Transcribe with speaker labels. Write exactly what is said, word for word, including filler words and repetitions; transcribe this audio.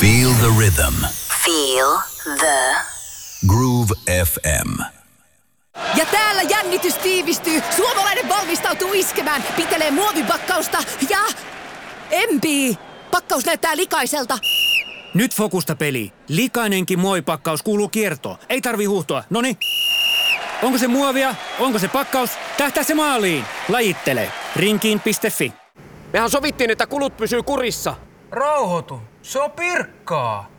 Speaker 1: Feel the rhythm.
Speaker 2: Feel the
Speaker 1: Groove F M.
Speaker 3: Ja täällä jännitys tiivistyy. Suomalainen valmistautuu iskemään. Pitelee muovipakkausta ja empii. Pakkaus näyttää likaiselta.
Speaker 4: Nyt fokusta peli. Likainenkin muovipakkaus kuuluu kiertoon. Ei tarvi huuhtoa. Noni. Onko se muovia? Onko se pakkaus? Tähtää se maaliin. Lajittele. Rinkiin piste fi.
Speaker 5: Mehän sovittiin, että kulut pysyy kurissa.
Speaker 6: Rauhoitu. Se on pirkkaa.